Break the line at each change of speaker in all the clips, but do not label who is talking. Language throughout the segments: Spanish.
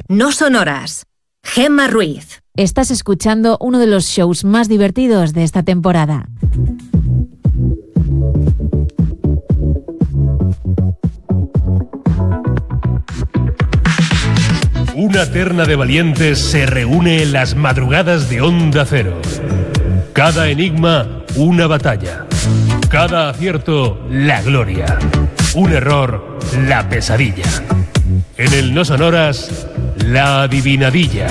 No Sonoras. Gemma Ruiz.
Estás escuchando uno de los shows más divertidos de esta temporada.
Una terna de valientes se reúne en las madrugadas de Onda Cero. Cada enigma, una batalla. Cada acierto, la gloria. Un error, la pesadilla. En el No Sonoras, la adivinadilla.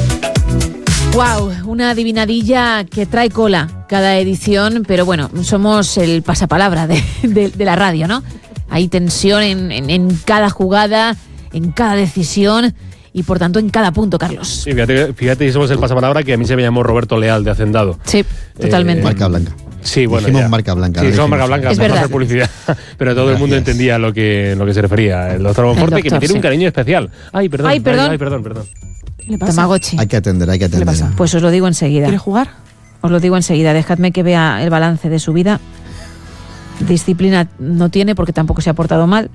¡Wow! Una adivinadilla que trae cola cada edición, pero bueno, somos el pasapalabra de la radio, ¿no? Hay tensión en cada jugada, en cada decisión y por tanto en cada punto, Carlos.
Sí, fíjate que somos el pasapalabra, que a mí se me llamó Roberto Leal de Hacendado.
Sí, totalmente.
Marca blanca.
Sí, bueno,
dijimos
ya.
marca blanca.
Sí, dijimos marca blanca,
es
para no
verdad.
hacer publicidad. Pero todo el mundo entendía lo que se refería. El doctor Monforte, que me tiene un cariño especial. Ay, perdón.
Ay, perdón.
¿Qué le pasa?
Tamagotchi.
Hay que atender.
¿Qué le pasa?
Pues os lo digo enseguida.
¿Quiere jugar?
Os lo digo enseguida. Dejadme que vea el balance de su vida. Disciplina no tiene porque tampoco se ha portado mal.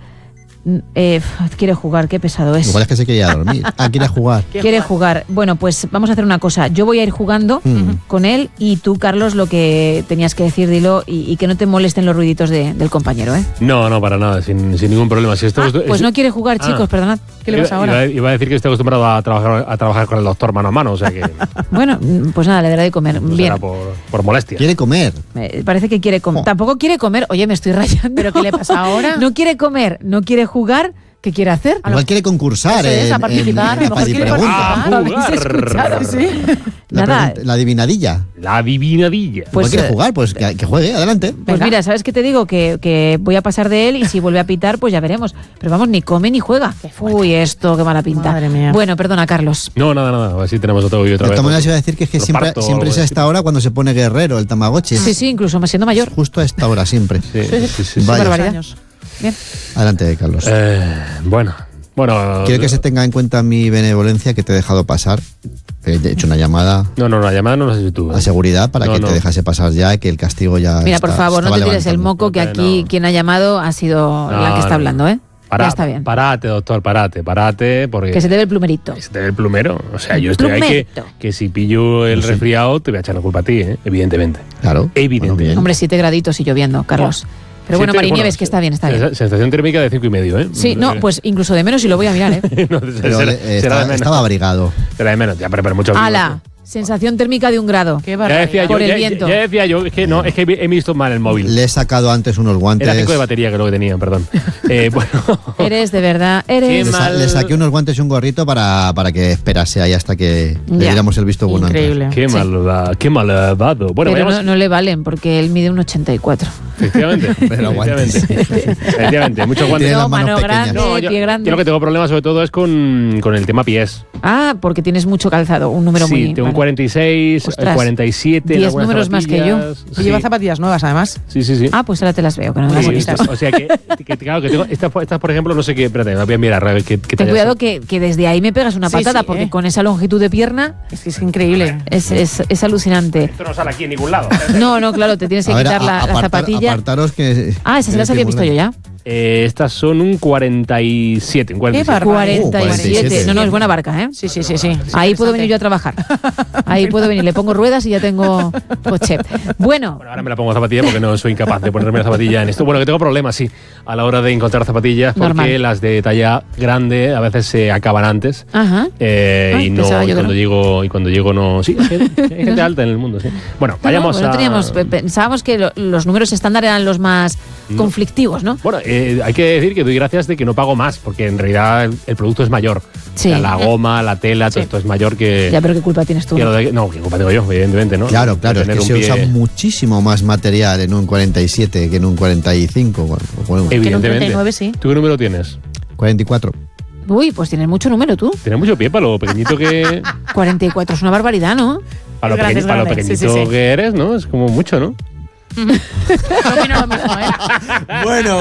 Quiere jugar, qué pesado es.
Igual es que se quería dormir. Quiere jugar.
Quiere jugar. Bueno, pues vamos a hacer una cosa. Yo voy a ir jugando con él y tú, Carlos, lo que tenías que decir, dilo y que no te molesten los ruiditos del compañero, ¿eh?
No, para nada, sin ningún problema. Si
Pues no quiere jugar, chicos, perdonad.
¿Qué le pasa ahora?
Iba a decir que estoy acostumbrado a trabajar con el doctor mano a mano, o sea que
Bueno, pues nada, le daré de comer.
no
Bien.
será por molestia.
Quiere comer.
Parece que quiere comer. Tampoco quiere comer. Oye, me estoy rayando.
¿Pero qué le pasa ahora?
No quiere comer, no quiere jugar. ¿Qué quiere hacer?
Igual quiere concursar.
Eso es, a participar, a lo mejor quiere
pregunta.
¿Habéis escuchado?
Sí.
Nada.
La adivinadilla.
La adivinadilla.
Pues,
Igual quiere jugar, pues que juegue, adelante.
Pues
Venga.
mira, ¿sabes qué te digo? Que voy a pasar de él y si vuelve a pitar, pues ya veremos. Pero vamos, ni come ni juega. Uy, esto, qué mala pinta.
Madre mía.
Bueno, perdona, Carlos.
No, nada. Así tenemos otro vídeo otra
De
vez.
todas maneras, iba a decir que
Los
siempre
parto,
es a esta hora cuando se pone guerrero el Tamagotchi.
Sí, incluso más siendo mayor.
Justo a esta hora, siempre.
Sí.
Vaya.
barbaridad.
Años.
Bien.
Adelante, Carlos.
Bueno.
Quiero que se tenga en cuenta mi benevolencia que te he dejado pasar. He hecho una llamada
No, la llamada no la has hecho tú.
a seguridad para
No,
que
no.
te dejase pasar ya, que el castigo ya
Mira, por favor, no te tires el moco, que aquí
No.
quien ha llamado ha sido la que está hablando, ¿eh? Ya está bien.
Parate, doctor, parate, porque
Que se te ve el plumerito.
que se te ve el plumero. O sea, yo estoy ahí
Plumerito.
que si pillo el resfriado te voy a echar la culpa a ti, evidentemente.
Claro.
Evidente.
Bueno, bien.
Hombre, 7 graditos y lloviendo, Carlos. Pero bueno, Marinieves, que está bien, está bien.
Sensación térmica de 5,5, ¿eh?
Sí, no, pues incluso de menos y lo voy a mirar, ¿eh?
No,
Pero
será de menos.
estaba abrigado.
Será de menos, ya, pero mucho menos.
¡Hala! Sensación térmica de 1 grado.
Qué
Ya
barbaridad.
decía yo,
Por el
ya
viento.
decía yo, es que he visto mal el móvil.
Le he sacado antes unos guantes.
Era 5 de batería, que es lo que tenían, perdón. Bueno.
Eres, de verdad, eres...
Qué mal.
Le saqué unos guantes y un gorrito para que esperase ahí hasta que le
Ya.
diéramos el visto bueno.
Increíble.
Qué malvado. Bueno,
Pero
vayamos.
no le valen, porque él mide un 84.
Efectivamente.
Pero guantes.
Efectivamente, muchos guantes.
Tiene
No,
las manos
mano
pequeñas.
grande,
yo
pie grande.
lo que tengo problemas sobre todo es con el tema pies.
Ah, porque tienes mucho calzado, un número
Sí,
muy...
tengo un
vale.
46,
Ostras,
47. en
10
algunas
números más que yo.
zapatillas.
Y
Sí.
lleva zapatillas nuevas, además.
Sí.
Ah, pues ahora te las veo, que no me las
Sí,
he visto.
bonitas.
o sea que claro, que tengo estas, por ejemplo, no sé qué. Espérate, me voy a mirar a ver qué
Ten
tallas
cuidado
son.
que desde ahí me pegas una
Sí,
patada,
sí,
porque con esa longitud de pierna
Es que es increíble.
es alucinante.
Esto no sale aquí en ningún lado.
No, claro, te tienes que
A ver,
quitar la zapatilla.
apartaros que...
Ah, esas se las había visto yo ya.
Estas son un 47. Un 47.
Qué barbaridad.
47.
47.
No, es buena barca, ¿eh?
Sí.
Ahí puedo venir yo a trabajar. Ahí puedo venir. Le pongo ruedas y ya tengo coche. Bueno,
Bueno, ahora me la pongo zapatilla porque no soy incapaz de ponerme la zapatilla en esto. Bueno, que tengo problemas, sí, a la hora de encontrar zapatillas porque
Normal.
las de talla grande a veces se acaban antes.
ajá.
Y no,
pensaba yo que
cuando llego no. Sí, hay gente alta en el mundo, sí. Bueno, vayamos
No,
a.
pensábamos que los números estándar eran los más conflictivos, ¿no?
Bueno, hay que decir que doy gracias de que no pago más, porque en realidad el producto es mayor.
Sí.
O sea, la goma, la tela, todo esto es mayor que.
Ya, pero ¿qué culpa tienes tú?
que lo de- no, ¿qué culpa tengo yo? Evidentemente, ¿no?
Claro,
De
es
tener
que
un
se
pie-
usa muchísimo más material en un 47 que en un 45. Bueno,
Que en un
Evidentemente.
39 sí.
¿Tú qué número tienes?
44.
Uy, pues tienes mucho número tú.
Tienes mucho pie para lo pequeñito que.
44 es una barbaridad, ¿no?
Para lo,
Grande,
para lo
grande.
pequeñito
Sí.
que eres, ¿no? Es como mucho, ¿no?
No opino lo mismo, ¿eh?
Bueno.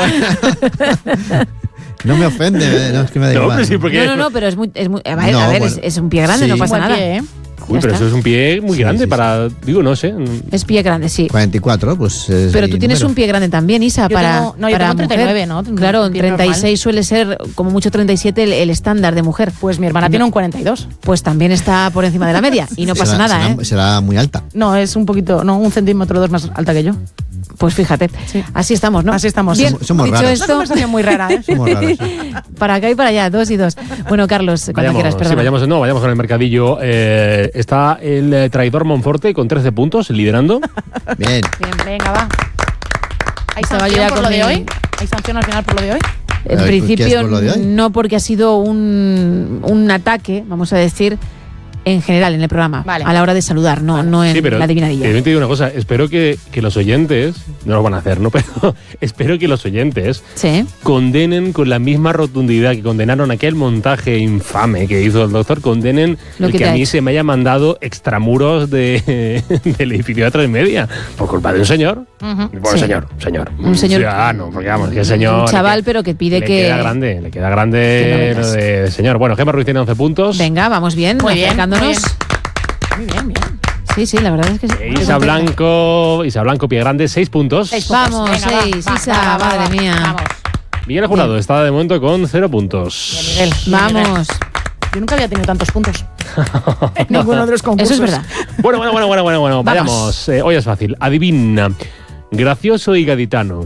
No me ofende, no, es que me da
No,
igual.
pero sí, porque.
No, pero es muy... a ver,
No,
a ver,
bueno.
es un pie grande,
Sí.
no pasa
Buen
nada.
pie, ¿eh?
Uy, pero eso es un pie muy grande para... Digo, no sé.
Es pie grande, sí.
44, pues es
Pero
ahí
tú tienes
número.
un pie grande también, Isa,
Yo
para,
tengo- no, yo
para
tengo 39,
mujer.
¿no?
Claro,
Un pie
36 suele ser como mucho 37 el estándar de mujer.
Pues mi hermana tiene un 42.
Pues también está por encima de la media y no pasa nada, ¿eh?
Será muy alta.
No, es un poquito, no, 1 centímetro o 2 más alta que yo.
Pues fíjate,
Sí.
así estamos, ¿no?
Así estamos.
Bien,
Somos
dicho
raros.
Una
esto,
conversación muy rara, ¿eh?
Somos raros.
para acá y para allá, 2 y 2. Bueno, Carlos, cuando quieras, perdón.
Vayamos con el mercadillo. Está el traidor Monforte con 13 puntos, liderando.
Bien.
Bien, venga, va. ¿Hay
Estaba yo
sanción
ya
por
con
lo de
mi-
hoy? ¿Hay sanción al final por lo de hoy?
En
A ver, ¿qué
principio,
es por lo de hoy?
no, porque ha sido un ataque, vamos a decir, en general en el programa,
Vale.
a la hora de saludar, no en
Sí, pero
la adivinadilla.
te digo una cosa. Espero que los oyentes, no lo van a hacer, ¿no? Pero espero que los oyentes
Sí.
condenen con la misma rotundidad que condenaron aquel montaje infame que hizo el doctor, condenen
Lo
el
que
que
te
a
ha
mí
hecho.
se me haya mandado extramuros del edificio de 3:30 por culpa de un señor. Bueno,
Sí.
señor.
Un señor-
ciudadano, porque vamos, que señor.
Un chaval,
le
pero que pide
le
que...
queda grande, le queda
que
grande
no
lo
veas.
de señor. Bueno, Gemma Ruiz tiene 11 puntos.
Venga, vamos bien,
Muy bien,
acercándonos.
muy Muy bien, bien.
Sí, sí, la verdad es que sí.
Isa Blanco, pie grande, 6 puntos.
6 puntos.
Vamos,
Venga, va,
6,
va,
Isa,
va, va,
madre
va.
mía.
Vamos.
Miguel Jurado está de momento con 0 puntos.
Bien, Miguel. Bien, Miguel.
Vamos.
Yo nunca había tenido tantos puntos en ninguno de los concursos.
Eso es verdad.
Bueno, vayamos. Hoy es fácil. Adivina. Gracioso y gaditano.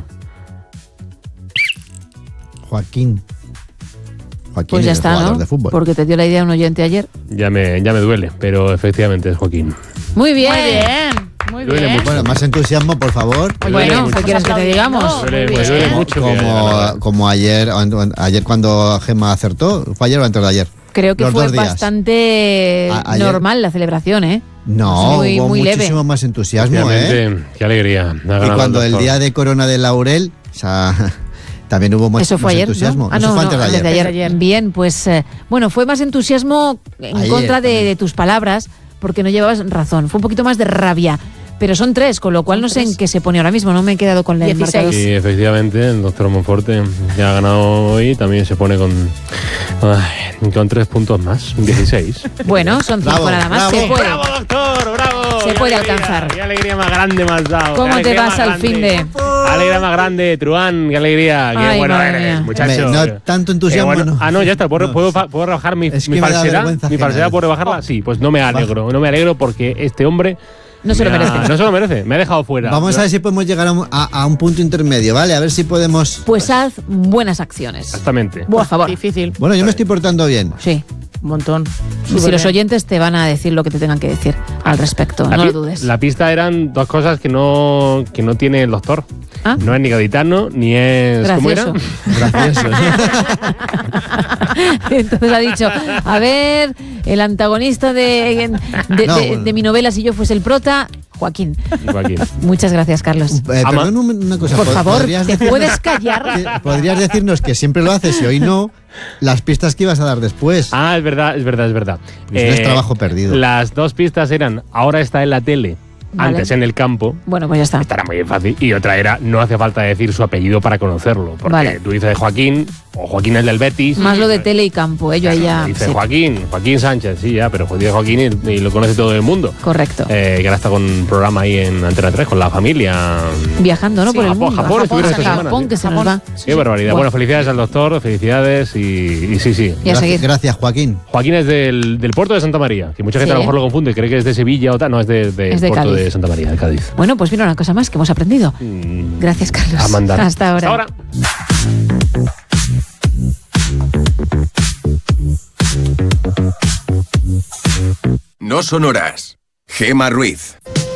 Joaquín. Joaquín
Pues ya
es el
está,
jugador
¿no?
de fútbol.
Porque te dio la idea un oyente ayer.
Ya me duele, pero efectivamente es Joaquín.
Muy bien.
Muy bien, muy
Duele
bien.
mucho.
Bueno, más entusiasmo, por favor.
Me duele
Bueno,
mucho.
¿qué quieres que te digamos?
Me duele
bien.
mucho. que haya ganado.
Como ayer cuando Gemma acertó. ¿Fue ayer o antes de ayer?
Creo que
Los
fue
2 días.
bastante
Ayer-
normal la celebración, ¿eh?
No,
Muy-
hubo
muy leve.
muchísimo más entusiasmo, ¿eh?
Efectivamente, qué alegría. Ha
Y
ganado
cuando el
doctor.
día de Corona de Laurel, o sea, también hubo más,
Eso fue
más
ayer,
entusiasmo.
¿no?
Eso fue antes de
antes
ayer.
de ayer. Bien, pues bueno, fue más entusiasmo en
Ayer
contra de
también.
tus palabras, porque no llevabas razón. Fue un poquito más de rabia. Pero son 3, con lo cual no sé en qué se pone ahora mismo. No me he quedado con el
16.
marcador.
Sí, efectivamente, el doctor Monforte ya ha ganado hoy. También se pone con 3 puntos más, 16.
Bueno, son 5
Bravo,
nada más.
bravo.
Se puede.
¡Bravo, doctor! ¡Bravo!
Se
Qué
puede
alegría,
alcanzar.
¡Qué alegría más grande me has dado!
¿Cómo
qué
te
alegría
vas
más
al
grande.
fin de...?
Alegría más grande, Truán, qué alegría. Qué
Ay,
bueno
madre
eres,
mía.
muchacho.
No tanto entusiasmo,
Bueno,
no.
no, ya está. ¿Puedo,
No.
puedo rebajar mi,
Es que
mi
me da
falsedad?
vergüenza
¿Mi
ajena.
falsedad puedo rebajarla? Sí, pues no me alegro. No me alegro porque este hombre...
No se lo merece.
No se lo merece. Me ha dejado fuera.
Vamos a ver si podemos llegar a un punto intermedio, ¿vale? A ver si podemos...
Pues haz buenas acciones.
Exactamente.
Por favor.
Difícil.
Bueno, yo me estoy portando bien.
Sí.
Un montón.
Y si los oyentes te van a decir lo que te tengan que decir al respecto, no lo dudes.
La pista eran 2 cosas que no tiene el doctor.
Ah.
No es ni gaditano, ni es... ¿Cómo era?
Gracioso.
Gracioso.
Entonces ha dicho, a ver, el antagonista de mi novela, si yo fuese el prota, Joaquín.
Joaquín.
Muchas gracias, Carlos.
Perdón una cosa.
Por favor,
¿podrías
¿te
decirnos-
puedes callar?
Podrías decirnos que siempre lo haces y hoy no, las pistas que ibas a dar después.
Ah, es verdad.
No es trabajo perdido.
Las 2 pistas eran, ahora está en la tele,
Vale.
antes en el campo.
Bueno, pues ya está.
Estará muy fácil. Y otra era, no hace falta decir su apellido para conocerlo. Porque
Vale.
tú dices Joaquín, o Joaquín es del Betis.
Más lo de tele y campo, yo ahí ya...
Dice
sí,
Joaquín Sánchez, sí, ya, pero dice Joaquín y lo conoce todo el mundo.
correcto.
Que ahora está con un programa ahí en Antena 3 con la familia.
Viajando, ¿no?
Sí,
por el
Japón,
mundo.
Japón, estuvieron esta semana,
Japón,
sí.
que se nos va.
Qué barbaridad.
Bueno.
Bueno, felicidades al doctor, felicidades y sí.
Y a seguir.
Gracias, Joaquín.
Joaquín es del puerto de Santa María, que mucha gente
Sí.
a lo mejor lo confunde, cree que es de Sevilla o tal. No, es del
Es de
puerto
Cádiz.
de Santa María, de Cádiz.
Bueno, pues mira una cosa más que hemos aprendido. Gracias, Carlos.
A mandar.
Hasta ahora.
Hasta ahora.
No son horas. Gemma Ruiz.